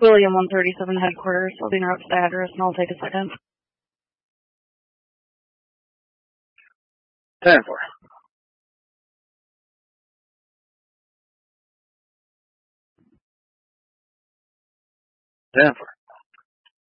William 137 headquarters. I'll be in route to the address and I'll take a second. 10-4. 10-4.